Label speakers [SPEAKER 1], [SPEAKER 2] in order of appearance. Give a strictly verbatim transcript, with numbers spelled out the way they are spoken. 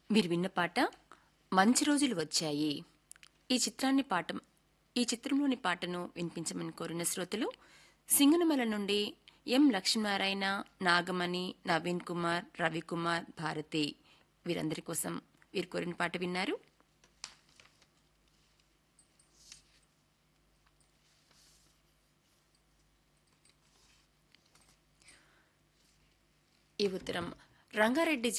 [SPEAKER 1] మీరు విన్న పాట మంచి రోజులు వచ్చాయి. ఈ చిత్రాన్ని పాట ఈ చిత్రంలోని పాటను వినిపించమని కోరిన శ్రోతలు సింగనమల నుండి ఎం లక్ష్మీనారాయణ, నాగమణి, నవీన్ కుమార్, రవికుమార్, భారతి. వీరందరి కోసం వీరు కోరిన పాట విన్నారు. ఈ ఉత్తరం రంగారెడ్డి